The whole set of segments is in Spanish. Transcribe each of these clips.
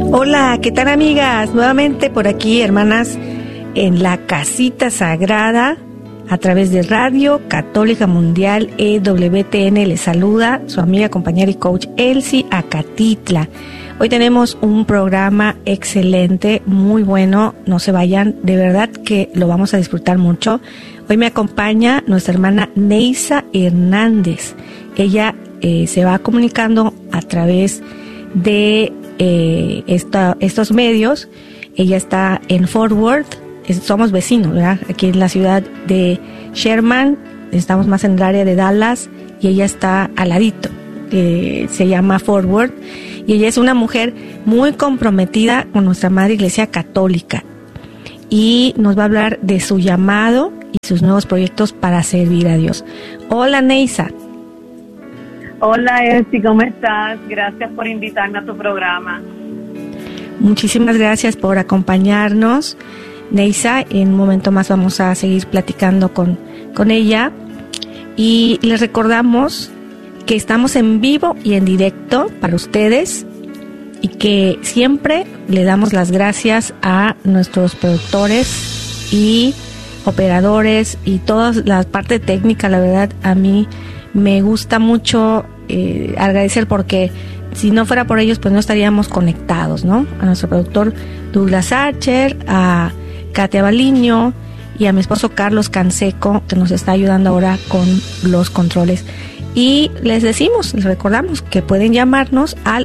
Hola, ¿qué tal, amigas? Nuevamente por aquí, hermanas, en la Casita Sagrada, a través de Radio Católica Mundial EWTN. Les saluda su amiga, compañera y coach Elsie Acatitla. Hoy tenemos un programa excelente, muy bueno. No se vayan, de verdad que lo vamos a disfrutar mucho. Hoy me acompaña nuestra hermana Neisa Hernández. Ella se va comunicando a través de estos medios. Ella está en Fort Worth, somos vecinos, ¿verdad? Aquí en la ciudad de Sherman, estamos más en el área de Dallas y ella está al ladito, se llama Fort Worth, y ella es una mujer muy comprometida con nuestra Madre Iglesia Católica y nos va a hablar de su llamado y sus nuevos proyectos para servir a Dios. Hola, Neisa. Hola, Elsie, ¿cómo estás? Gracias por invitarme a tu programa. Muchísimas gracias por acompañarnos, Neisa. En un momento más vamos a seguir platicando con ella. Y les recordamos que estamos en vivo y en directo para ustedes y que siempre le damos las gracias a nuestros productores y operadores y toda la parte técnica. La verdad, a mí me gusta mucho agradecer, porque si no fuera por ellos, pues no estaríamos conectados, ¿no? A nuestro productor Douglas Archer, a Katia Baliño y a mi esposo Carlos Canseco, que nos está ayudando ahora con los controles. Y les recordamos que pueden llamarnos al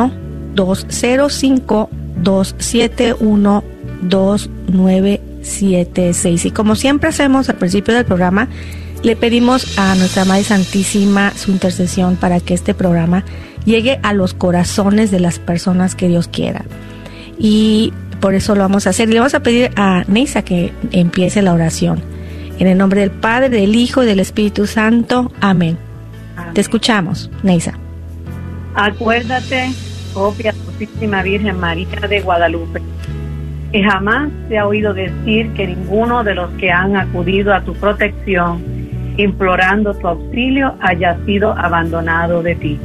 1-205-271-2976. Y como siempre hacemos al principio del programa, le pedimos a nuestra Madre Santísima su intercesión para que este programa llegue a los corazones de las personas que Dios quiera. Y por eso lo vamos a hacer. Le vamos a pedir a Neisa que empiece la oración. En el nombre del Padre, del Hijo y del Espíritu Santo. Amén. Amén. Te escuchamos, Neisa. Acuérdate, oh piadosísima Virgen María de Guadalupe, que jamás se ha oído decir que ninguno de los que han acudido a tu protección implorando tu auxilio haya sido abandonado de ti.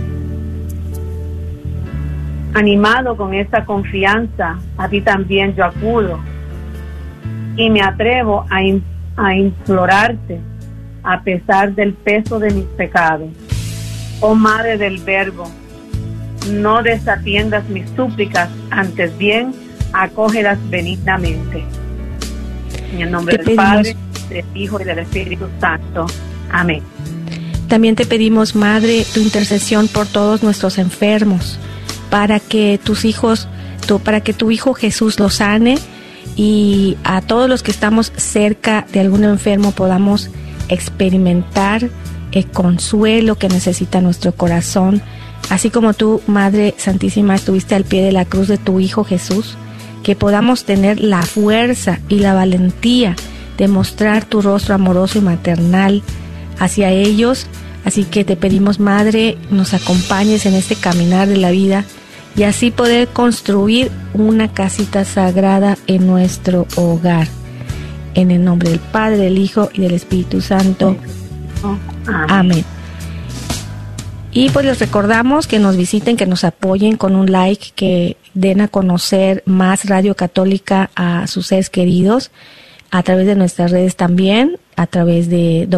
Animado con esta confianza, a ti también yo acudo y me atrevo a implorarte a pesar del peso de mis pecados. Oh Madre del Verbo, no desatiendas mis súplicas, antes bien acógelas benignamente. En el nombre del Padre, del Hijo y del Espíritu Santo. Amén. También te pedimos, Madre, tu intercesión por todos nuestros enfermos, para que tu Hijo Jesús los sane, y a todos los que estamos cerca de algún enfermo podamos experimentar el consuelo que necesita nuestro corazón, así como tú, Madre Santísima, estuviste al pie de la cruz de tu Hijo Jesús, que podamos tener la fuerza y la valentía de mostrar tu rostro amoroso y maternal hacia ellos. Así que te pedimos, Madre, nos acompañes en este caminar de la vida y así poder construir una casita sagrada en nuestro hogar. En el nombre del Padre, del Hijo y del Espíritu Santo. Amén. Y pues les recordamos que nos visiten, que nos apoyen con un like, que den a conocer más Radio Católica a sus seres queridos a través de nuestras redes también, a través de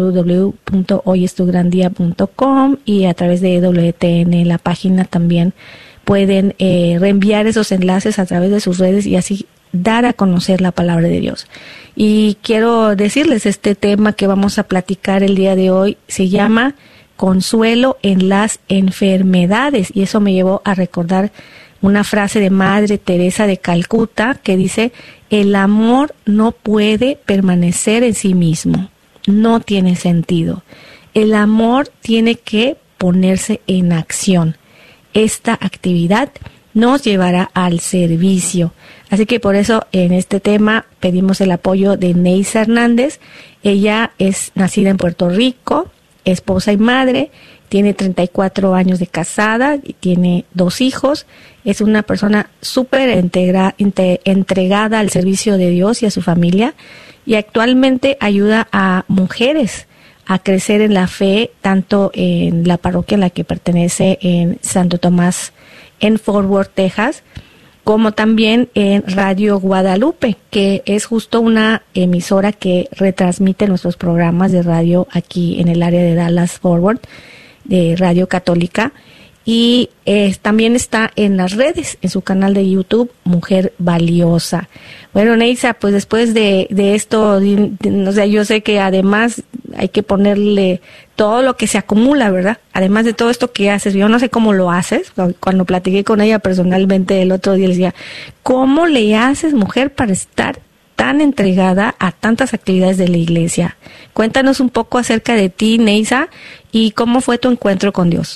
www.hoyestugrandia.com y a través de WTN, la página. También pueden reenviar esos enlaces a través de sus redes y así dar a conocer la palabra de Dios. Y quiero decirles, este tema que vamos a platicar el día de hoy se llama Consuelo en las enfermedades, y eso me llevó a recordar una frase de Madre Teresa de Calcuta que dice: el amor no puede permanecer en sí mismo, no tiene sentido. El amor tiene que ponerse en acción. Esta actividad nos llevará al servicio. Así que por eso en este tema pedimos el apoyo de Neisa Hernández. Ella es nacida en Puerto Rico, esposa y madre, tiene 34 años de casada y tiene 2 hijos. Es una persona súper entregada al servicio de Dios y a su familia, y actualmente ayuda a mujeres a crecer en la fe, tanto en la parroquia en la que pertenece en Santo Tomás, en Fort Worth, Texas, como también en Radio Guadalupe, que es justo una emisora que retransmite nuestros programas de radio aquí en el área de Dallas Forward, de Radio Católica. Y también está en las redes, en su canal de YouTube, Mujer Valiosa. Bueno, Neisa, pues después de esto, o sea, yo sé que además hay que ponerle todo lo que se acumula, ¿verdad? Además de todo esto que haces, yo no sé cómo lo haces. Cuando platiqué con ella personalmente el otro día, le decía, ¿cómo le haces, mujer, para estar tan entregada a tantas actividades de la iglesia? Cuéntanos un poco acerca de ti, Neisa, y cómo fue tu encuentro con Dios.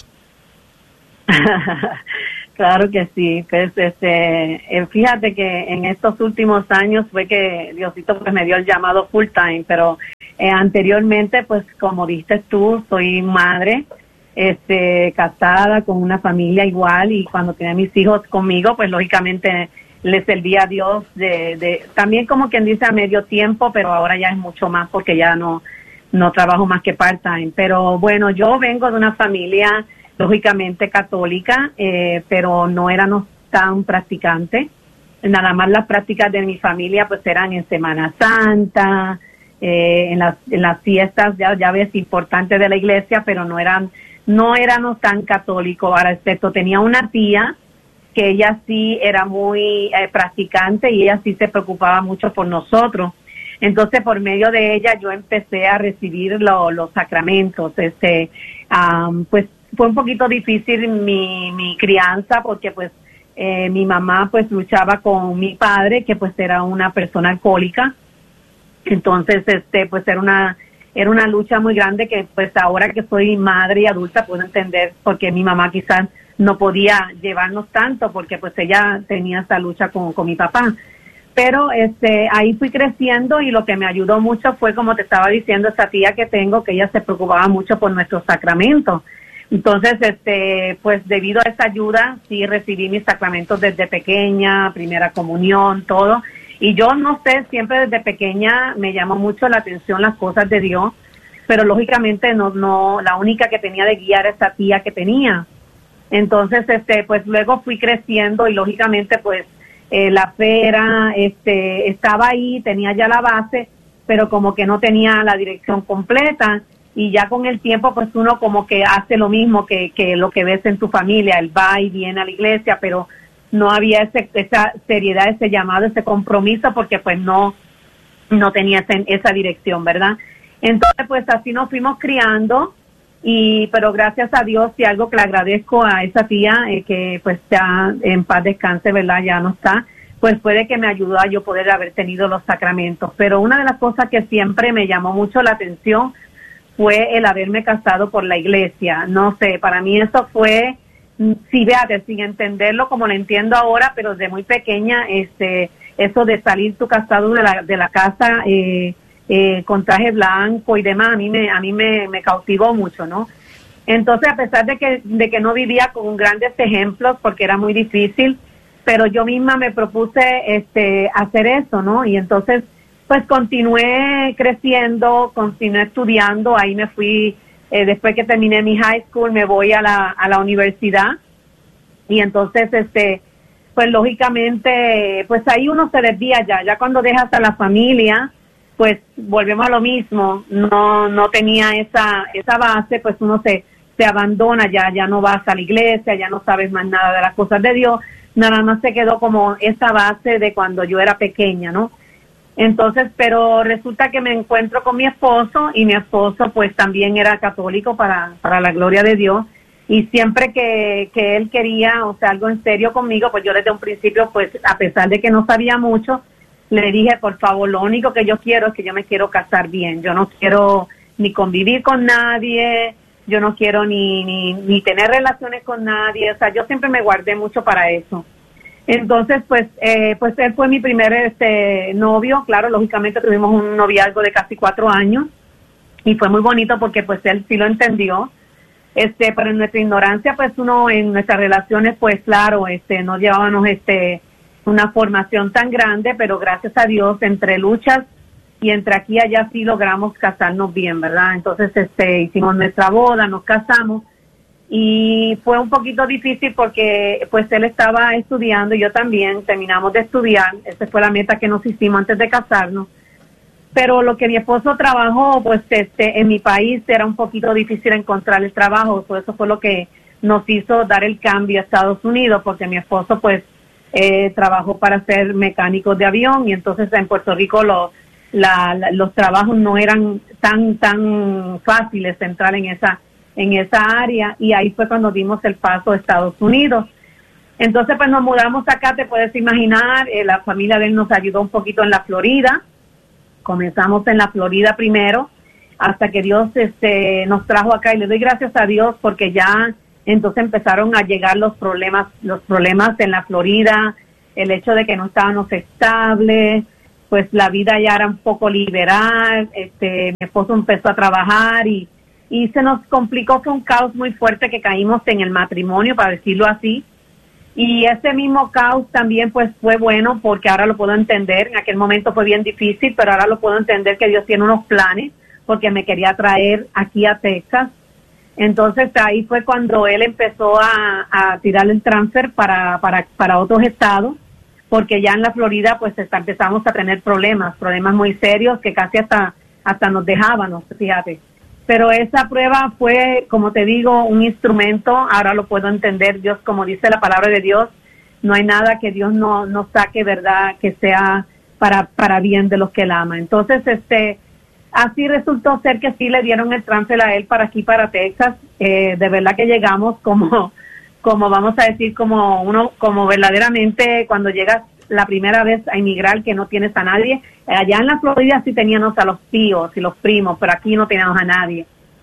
Claro que sí, pues fíjate que en estos últimos años fue que Diosito pues me dio el llamado full time, pero anteriormente, pues como viste tú, soy madre, casada con una familia igual, y cuando tenía mis hijos conmigo, pues lógicamente le servía a Dios también, como quien dice, a medio tiempo, pero ahora ya es mucho más porque ya no trabajo más que part time. Pero bueno, yo vengo de una familia lógicamente católica, pero no éramos tan practicantes. Nada más las prácticas de mi familia pues eran en Semana Santa, en las fiestas, ya ves, importantes de la iglesia, pero no éramos tan católicos. Ahora, excepto tenía una tía que ella sí era muy practicante, y ella sí se preocupaba mucho por nosotros. Entonces, por medio de ella yo empecé a recibir los sacramentos. Pues fue un poquito difícil mi crianza, porque pues mi mamá pues luchaba con mi padre, que pues era una persona alcohólica. Entonces pues era una lucha muy grande, que pues ahora que soy madre y adulta puedo entender porque mi mamá quizás no podía llevarnos tanto, porque pues ella tenía esta lucha con mi papá. Pero ahí fui creciendo, y lo que me ayudó mucho fue, como te estaba diciendo, esa tía que tengo, que ella se preocupaba mucho por nuestros sacramentos. Entonces, pues debido a esa ayuda, sí recibí mis sacramentos desde pequeña, primera comunión, todo. Y yo no sé, siempre desde pequeña me llamó mucho la atención las cosas de Dios, pero lógicamente no, la única que tenía de guía era esa tía que tenía. Entonces, pues luego fui creciendo, y lógicamente pues la fe estaba ahí, tenía ya la base, pero como que no tenía la dirección completa. Y ya con el tiempo, pues uno como que hace lo mismo que lo que ves en tu familia, él va y viene a la iglesia, pero no había esa seriedad, ese llamado, ese compromiso, porque pues no tenía esa dirección, ¿verdad? Entonces, pues así nos fuimos criando, pero gracias a Dios, y algo que le agradezco a esa tía, que pues ya en paz descanse, ¿verdad? Ya no está, pues puede que me ayudó a yo poder haber tenido los sacramentos. Pero una de las cosas que siempre me llamó mucho la atención fue el haberme casado por la iglesia. No sé, para mí eso fue, sí, véate, sin entenderlo como lo entiendo ahora, pero desde muy pequeña, eso de salir tu casado de la casa con traje blanco y demás, a mí me cautivó mucho, ¿no? Entonces, a pesar de que no vivía con grandes ejemplos, porque era muy difícil, pero yo misma me propuse hacer eso, ¿no? Y entonces pues continué creciendo, continué estudiando. Ahí me fui, después que terminé mi high school, me voy a la universidad, y entonces pues lógicamente pues ahí uno se desvía ya cuando dejas a la familia, pues volvemos a lo mismo. No tenía esa base, pues uno se abandona, ya no vas a la iglesia, ya no sabes más nada de las cosas de Dios, nada más se quedó como esa base de cuando yo era pequeña, ¿no? Entonces, pero resulta que me encuentro con mi esposo, y mi esposo pues también era católico, para la gloria de Dios, y siempre que él quería, o sea, algo en serio conmigo, pues yo desde un principio, pues a pesar de que no sabía mucho, le dije, por favor, lo único que yo quiero es que yo me quiero casar bien. Yo no quiero ni convivir con nadie, yo no quiero ni tener relaciones con nadie, o sea, yo siempre me guardé mucho para eso. Entonces, pues él fue mi primer novio. Claro, lógicamente tuvimos un noviazgo de casi 4 años, y fue muy bonito porque pues él sí lo entendió. Pero en nuestra ignorancia, pues uno en nuestras relaciones, pues claro, no llevábamos una formación tan grande, pero gracias a Dios, entre luchas y entre aquí y allá, sí logramos casarnos bien, ¿verdad? Entonces hicimos nuestra boda, nos casamos. y fue un poquito difícil porque pues él estaba estudiando y yo también, terminamos de estudiar, esa fue la meta que nos hicimos antes de casarnos, pero lo que mi esposo trabajó, pues en mi país era un poquito difícil encontrar el trabajo, eso fue lo que nos hizo dar el cambio a Estados Unidos, porque mi esposo pues trabajó para ser mecánico de avión y entonces en Puerto Rico los trabajos no eran tan fáciles de entrar en esa área, y ahí fue cuando dimos el paso a Estados Unidos. Entonces pues nos mudamos acá, te puedes imaginar, la familia de él nos ayudó un poquito en la Florida, comenzamos en la Florida primero, hasta que Dios nos trajo acá, y le doy gracias a Dios porque ya entonces empezaron a llegar los problemas en la Florida, el hecho de que no estábamos estables, pues la vida ya era un poco liberal, mi esposo empezó a trabajar y se nos complicó, fue un caos muy fuerte que caímos en el matrimonio, para decirlo así, y ese mismo caos también pues fue bueno porque ahora lo puedo entender, en aquel momento fue bien difícil, pero ahora lo puedo entender que Dios tiene unos planes porque me quería traer aquí a Texas. Entonces ahí fue cuando él empezó a tirar el transfer para otros estados, porque ya en la Florida pues empezamos a tener problemas muy serios que casi hasta nos dejábamos, fíjate. Pero esa prueba fue, como te digo, un instrumento, ahora lo puedo entender. Dios, como dice la palabra de Dios, no hay nada que Dios no saque, ¿verdad?, que sea para bien de los que él ama. Entonces, así resultó ser que sí le dieron el transfer a él para aquí, para Texas. De verdad que llegamos como vamos a decir, como verdaderamente cuando llegas la primera vez a inmigrar, que no tienes a nadie. Allá en la Florida sí teníamos a los tíos y los primos, pero aquí no teníamos a nadie.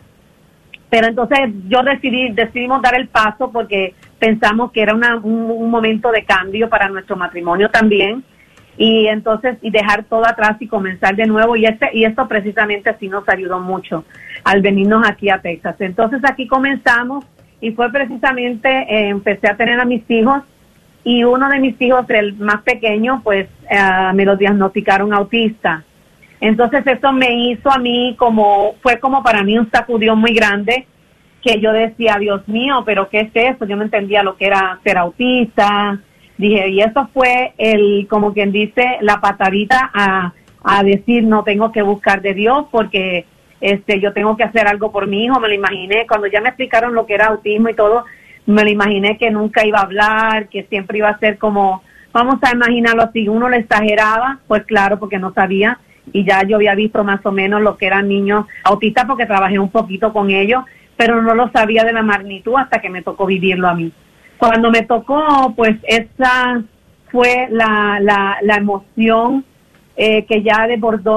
Pero entonces decidimos dar el paso porque pensamos que era un momento de cambio para nuestro matrimonio también. Y entonces, y dejar todo atrás y comenzar de nuevo, y esto precisamente sí nos ayudó mucho al venirnos aquí a Texas. Entonces aquí comenzamos, y fue precisamente, empecé a tener a mis hijos, y uno de mis hijos, el más pequeño, pues me lo diagnosticaron autista. Entonces eso me hizo a mí fue como para mí un sacudón muy grande, que yo decía, Dios mío, pero ¿qué es eso? Yo no entendía lo que era ser autista. Dije, y eso fue como quien dice, la patadita a decir, no, tengo que buscar de Dios porque yo tengo que hacer algo por mi hijo. Me lo imaginé, cuando ya me explicaron lo que era autismo y todo, me lo imaginé que nunca iba a hablar, que siempre iba a ser como, vamos a imaginarlo así, uno le exageraba, pues claro, porque no sabía, y ya yo había visto más o menos lo que eran niños autistas porque trabajé un poquito con ellos, pero no lo sabía de la magnitud hasta que me tocó vivirlo a mí. Cuando me tocó, pues esa fue la emoción que ya desbordó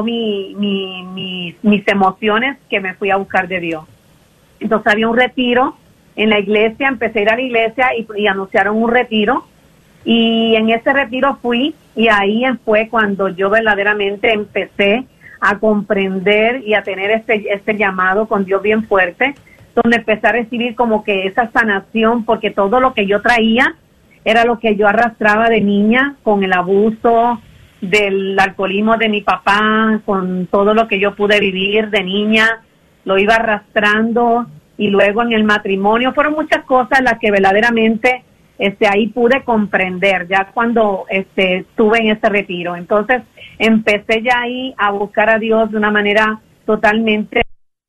mis emociones, que me fui a buscar de Dios. Entonces había un retiro en la iglesia, empecé a ir a la iglesia y anunciaron un retiro, y en ese retiro fui, y ahí fue cuando yo verdaderamente empecé a comprender y a tener este llamado con Dios bien fuerte, donde empecé a recibir como que esa sanación, porque todo lo que yo traía era lo que yo arrastraba de niña, con el abuso del alcoholismo de mi papá, con todo lo que yo pude vivir de niña, lo iba arrastrando, y luego en el matrimonio fueron muchas cosas las que verdaderamente ahí pude comprender, ya cuando estuve en ese retiro. Entonces empecé ya ahí a buscar a Dios de una manera totalmente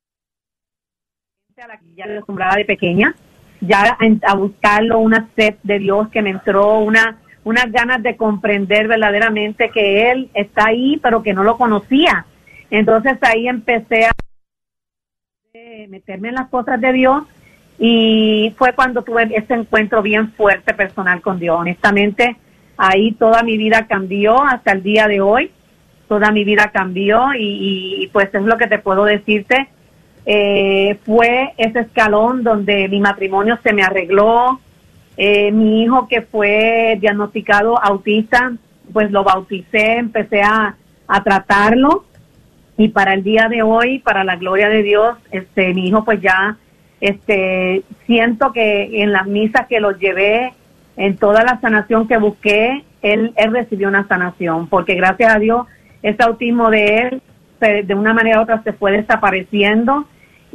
a la que ya me acostumbraba de pequeña, ya a buscarlo, una sed de Dios que me entró, unas ganas de comprender verdaderamente que Él está ahí, pero que no lo conocía. Entonces ahí empecé a meterme en las cosas de Dios, y fue cuando tuve ese encuentro bien fuerte personal con Dios. Honestamente, ahí toda mi vida cambió hasta el día de hoy, toda mi vida cambió, y pues es lo que te puedo decirte. Fue ese escalón donde mi matrimonio se me arregló. Mi hijo, que fue diagnosticado autista, pues lo bauticé, empecé a tratarlo, y para el día de hoy, para la gloria de Dios, mi hijo pues ya siento que en las misas que los llevé, en toda la sanación que busqué, él recibió una sanación, porque gracias a Dios ese autismo de él de una manera u otra se fue desapareciendo,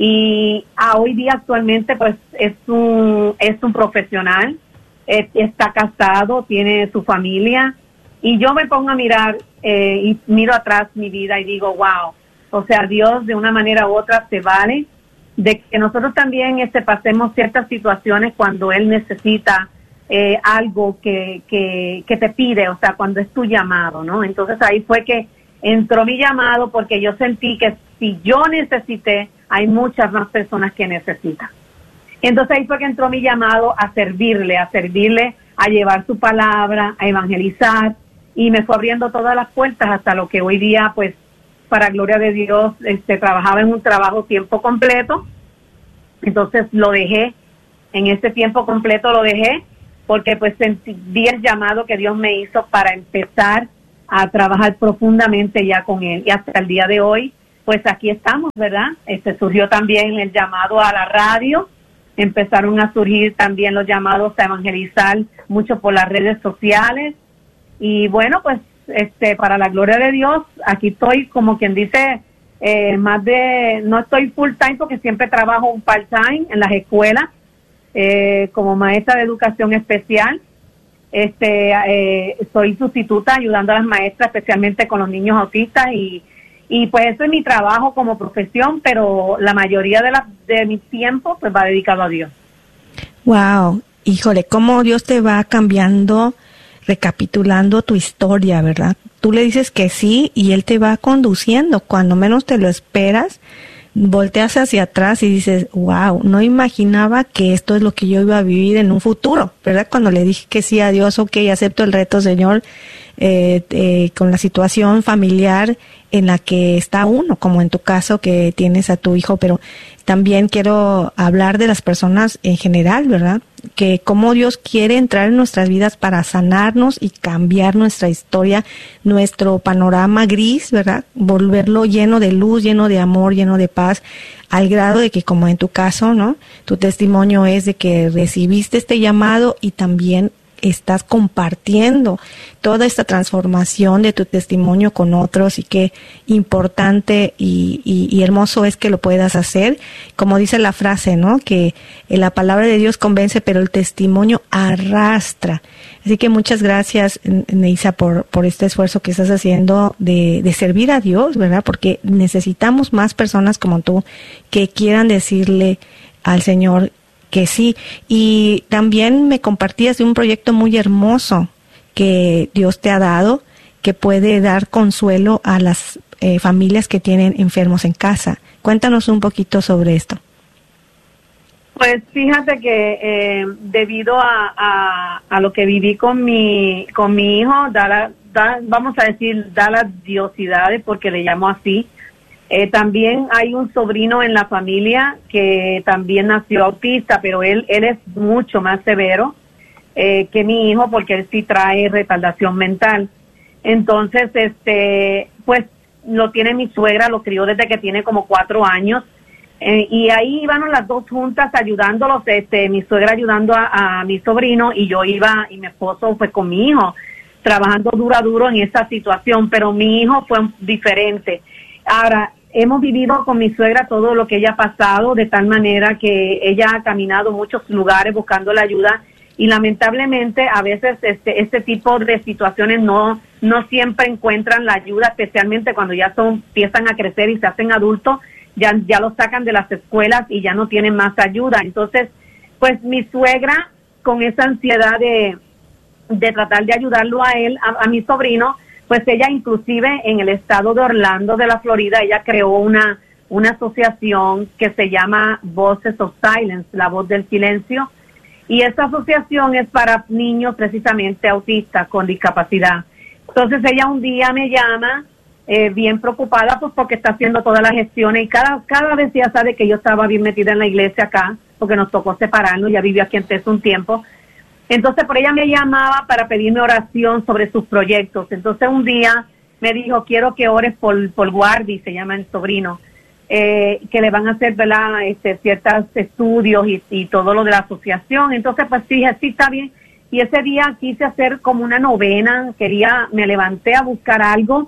y hoy día actualmente pues es un profesional, está casado, tiene su familia, y yo me pongo a mirar y miro atrás mi vida y digo, wow, o sea, Dios de una manera u otra se vale de que nosotros también pasemos ciertas situaciones cuando Él necesita algo que te pide, o sea, cuando es tu llamado, ¿no? Entonces ahí fue que entró mi llamado, porque yo sentí que si yo necesité, hay muchas más personas que necesitan. Entonces ahí fue que entró mi llamado a servirle, a llevar su palabra, a evangelizar, y me fue abriendo todas las puertas hasta lo que hoy día, pues, para gloria de Dios, trabajaba en un trabajo tiempo completo. Entonces lo dejé, en ese tiempo completo lo dejé, porque pues vi el llamado que Dios me hizo para empezar a trabajar profundamente ya con Él. Y hasta el día de hoy, pues aquí estamos, ¿verdad? Surgió también el llamado a la radio, empezaron a surgir también los llamados a evangelizar mucho por las redes sociales, y bueno, pues para la gloria de Dios, aquí estoy, como quien dice, no estoy full time, porque siempre trabajo un part time en las escuelas, como maestra de educación especial. Soy sustituta ayudando a las maestras, especialmente con los niños autistas, y pues eso es mi trabajo como profesión, pero la mayoría de mi tiempo pues va dedicado a Dios. Wow, híjole, cómo Dios te va cambiando, recapitulando tu historia, ¿verdad? Tú le dices que sí y Él te va conduciendo. Cuando menos te lo esperas, volteas hacia atrás y dices, wow, no imaginaba que esto es lo que yo iba a vivir en un futuro, ¿verdad? Cuando le dije que sí a Dios, ok, acepto el reto, Señor, con la situación familiar en la que está uno, como en tu caso que tienes a tu hijo, pero también quiero hablar de las personas en general, ¿verdad? Que cómo Dios quiere entrar en nuestras vidas para sanarnos y cambiar nuestra historia, nuestro panorama gris, ¿verdad? Volverlo lleno de luz, lleno de amor, lleno de paz, al grado de que, como en tu caso, ¿no? Tu testimonio es de que recibiste este llamado y también estás compartiendo toda esta transformación de tu testimonio con otros, y qué importante y hermoso es que lo puedas hacer. Como dice la frase, ¿no? Que la palabra de Dios convence, pero el testimonio arrastra. Así que muchas gracias, Neisa, por este esfuerzo que estás haciendo de servir a Dios, ¿verdad? Porque necesitamos más personas como tú que quieran decirle al Señor que sí. Y también me compartías de un proyecto muy hermoso que Dios te ha dado, que puede dar consuelo a las familias que tienen enfermos en casa. Cuéntanos un poquito sobre esto. Pues fíjate que debido a lo que viví con mi hijo, vamos a decir, da las diosidades, porque le llamo así. También hay un sobrino en la familia que también nació autista, pero él es mucho más severo que mi hijo, porque él sí trae retardación mental. Entonces, pues lo tiene mi suegra, lo crió desde que tiene como 4 años, y ahí íbamos las dos juntas ayudándolos, mi suegra ayudando a mi sobrino, y yo iba, y mi esposo fue con mi hijo, trabajando duro en esa situación, pero mi hijo fue diferente. Ahora, hemos vivido con mi suegra todo lo que ella ha pasado, de tal manera que ella ha caminado muchos lugares buscando la ayuda, y lamentablemente a veces este tipo de situaciones no siempre encuentran la ayuda, especialmente cuando ya empiezan a crecer y se hacen adultos, ya los sacan de las escuelas y ya no tienen más ayuda. Entonces, pues mi suegra, con esa ansiedad de tratar de ayudarlo a él, a mi sobrino, pues ella inclusive en el estado de Orlando, de la Florida, ella creó una asociación que se llama Voices of Silence, la voz del silencio, y esta asociación es para niños precisamente autistas con discapacidad. Entonces ella un día me llama bien preocupada, pues porque está haciendo todas las gestiones, y cada vez ya sabe que yo estaba bien metida en la iglesia acá, porque nos tocó separarnos, ya vivió aquí en Texas un tiempo. Entonces, por ella me llamaba para pedirme oración sobre sus proyectos. Entonces, un día me dijo, quiero que ores por Guardi, se llama el sobrino, que le van a hacer, ¿verdad?, ciertos estudios y todo lo de la asociación. Entonces, pues dije, sí, está bien. Y ese día quise hacer como una novena, me levanté a buscar algo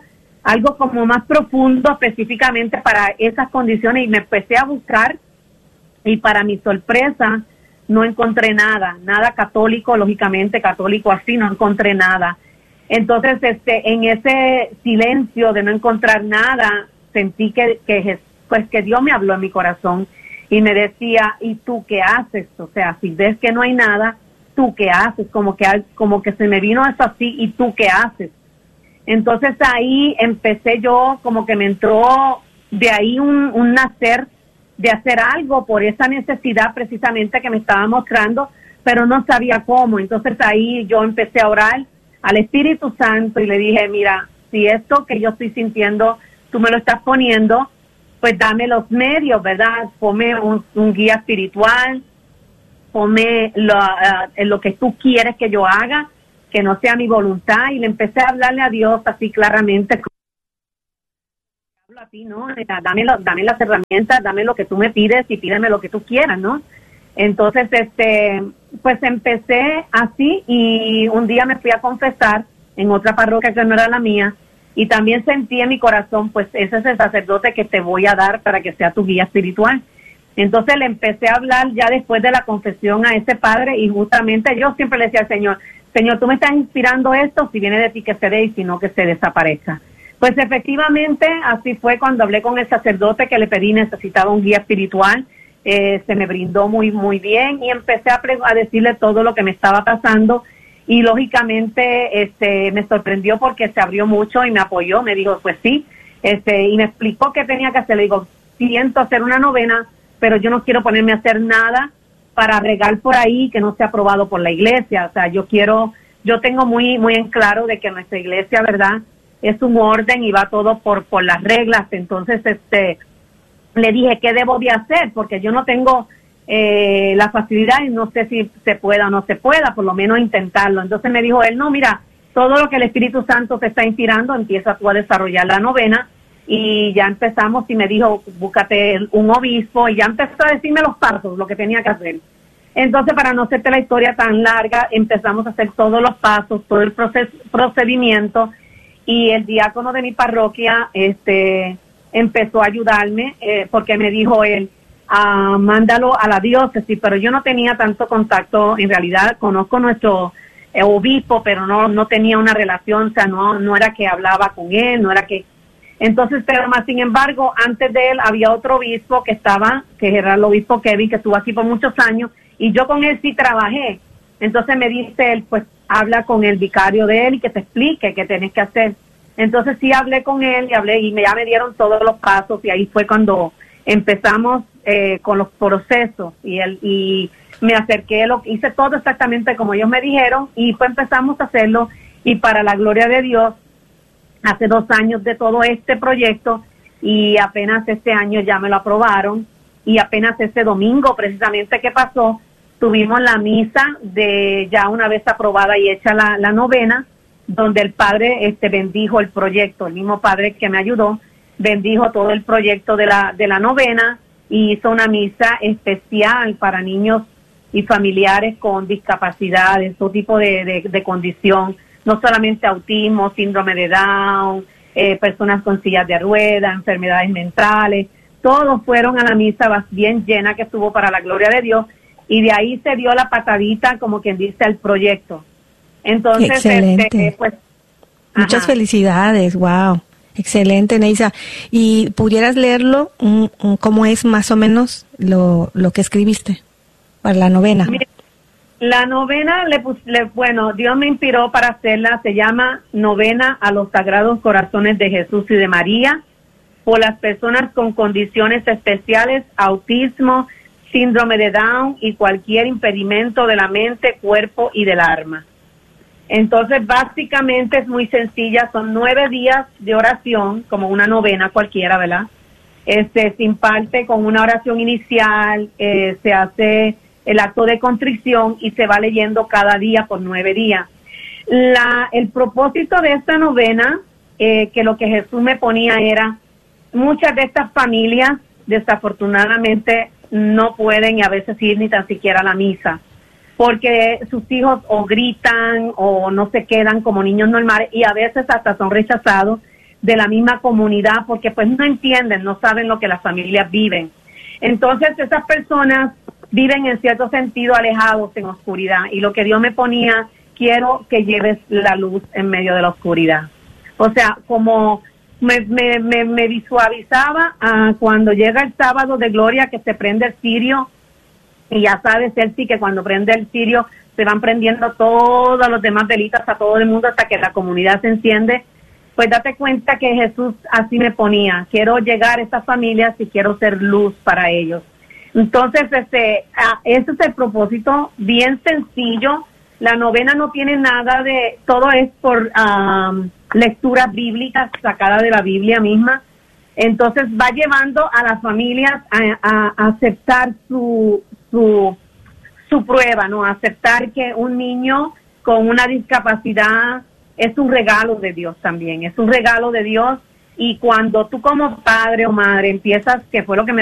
algo como más profundo específicamente para esas condiciones, y me empecé a buscar, y para mi sorpresa no encontré nada católico, lógicamente católico así, no encontré nada. Entonces, en ese silencio de no encontrar nada, sentí que Dios me habló en mi corazón y me decía, ¿y tú qué haces? O sea, si ves que no hay nada, ¿tú qué haces? Como que se me vino eso así, ¿y tú qué haces? Entonces ahí empecé yo, como que me entró de ahí un nacer de hacer algo por esa necesidad precisamente que me estaba mostrando, pero no sabía cómo. Entonces ahí yo empecé a orar al Espíritu Santo y le dije, mira, si esto que yo estoy sintiendo, tú me lo estás poniendo, pues dame los medios, ¿verdad? Ponme un guía espiritual, ponme lo que tú quieres que yo haga, que no sea mi voluntad. Y le empecé a hablarle a Dios así claramente, hablo a ti, ¿no? Dame las herramientas, dame lo que tú me pides y pídeme lo que tú quieras, ¿no? Entonces, pues empecé así, y un día me fui a confesar en otra parroquia que no era la mía, y también sentí en mi corazón, pues ese es el sacerdote que te voy a dar para que sea tu guía espiritual. Entonces le empecé a hablar ya después de la confesión a ese padre, y justamente yo siempre le decía al Señor, tú me estás inspirando esto, si viene de ti que se dé, y si no, que se desaparezca. Pues efectivamente así fue cuando hablé con el sacerdote que le pedí, necesitaba un guía espiritual. Se me brindó muy bien, y empecé a decirle todo lo que me estaba pasando, y lógicamente me sorprendió porque se abrió mucho y me apoyó, me dijo pues sí, y me explicó qué tenía que hacer. Le digo, siento hacer una novena, pero yo no quiero ponerme a hacer nada para regar por ahí que no sea aprobado por la iglesia. O sea, yo tengo muy en claro de que nuestra iglesia, ¿verdad?, es un orden y va todo por las reglas. Entonces le dije qué debo de hacer, porque yo no tengo la facilidad y no sé si se pueda o no se pueda, por lo menos intentarlo. Entonces me dijo él, no, mira, todo lo que el Espíritu Santo te está inspirando, empieza tú a desarrollar la novena. Y ya empezamos, y me dijo, búscate un obispo, y ya empezó a decirme los pasos, lo que tenía que hacer. Entonces, para no hacerte la historia tan larga, empezamos a hacer todos los pasos, todo el procedimiento, y el diácono de mi parroquia empezó a ayudarme, porque me dijo él, mándalo a la diócesis, pero yo no tenía tanto contacto. En realidad conozco nuestro obispo, pero no tenía una relación, o sea, no era que hablaba con él, no era que... Entonces, pero más sin embargo, antes de él había otro obispo que era el obispo Kevin, que estuvo aquí por muchos años, y yo con él sí trabajé. Entonces me dice él, pues habla con el vicario de él y que te explique qué tenés que hacer. Entonces sí hablé con él y ya me dieron todos los pasos, y ahí fue cuando empezamos con los procesos, y me acerqué, hice todo exactamente como ellos me dijeron, y pues empezamos a hacerlo, y para la gloria de Dios, hace 2 años de todo este proyecto, y apenas este año ya me lo aprobaron, y apenas este domingo precisamente que pasó, tuvimos la misa de ya una vez aprobada y hecha la novena, donde el padre bendijo el proyecto, el mismo padre que me ayudó, bendijo todo el proyecto de la novena, y hizo una misa especial para niños y familiares con discapacidades, todo tipo de condición, no solamente autismo, síndrome de Down, personas con sillas de ruedas, enfermedades mentales. Todos fueron a la misa bien llena, que estuvo para la gloria de Dios, y de ahí se dio la patadita, como quien dice, al proyecto. Entonces, excelente. Pues, muchas felicidades, wow, excelente, Neisa. ¿Y pudieras leerlo, cómo es más o menos lo que escribiste para la novena? Mira, la novena, bueno, Dios me inspiró para hacerla, se llama Novena a los Sagrados Corazones de Jesús y de María, por las personas con condiciones especiales, autismo, síndrome de Down y cualquier impedimento de la mente, cuerpo y del alma. Entonces, básicamente es muy sencilla, son 9 días de oración, como una novena cualquiera, ¿verdad? Se imparte con una oración inicial, se hace el acto de contrición y se va leyendo cada día por 9 días. El propósito de esta novena, que lo que Jesús me ponía era, muchas de estas familias desafortunadamente no pueden y a veces ir ni tan siquiera a la misa, porque sus hijos o gritan o no se quedan como niños normales, y a veces hasta son rechazados de la misma comunidad, porque pues no entienden, no saben lo que las familias viven. Entonces esas personas viven en cierto sentido alejados en oscuridad, y lo que Dios me ponía, quiero que lleves la luz en medio de la oscuridad. O sea, como me visualizaba cuando llega el sábado de gloria, que se prende el cirio, y ya sabes, él sí que cuando prende el cirio se van prendiendo todos los demás velitas a todo el mundo hasta que la comunidad se enciende. Pues date cuenta que Jesús así me ponía, quiero llegar a estas familias y quiero ser luz para ellos. Entonces, ese es el propósito, bien sencillo. La novena no tiene nada de, todo es por lecturas bíblicas sacadas de la Biblia misma. Entonces va llevando a las familias a aceptar su prueba, ¿no? Aceptar que un niño con una discapacidad es un regalo de Dios también, es un regalo de Dios. Y cuando tú como padre o madre empiezas, que fue lo que me